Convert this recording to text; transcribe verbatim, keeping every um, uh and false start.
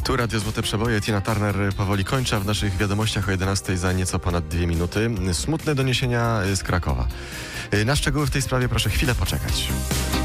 Tu Radio Złote Przeboje. Tina Turner powoli kończy, a w naszych wiadomościach o jedenastej za nieco ponad dwie minuty. Smutne doniesienia z Krakowa. Na szczegóły w tej sprawie proszę chwilę poczekać.